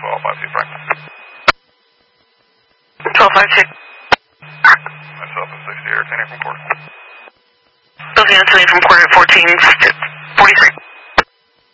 1256 Franklin. 1256. Myself and 60 Air, 10 from port. Sylvia Anthony from port at 14.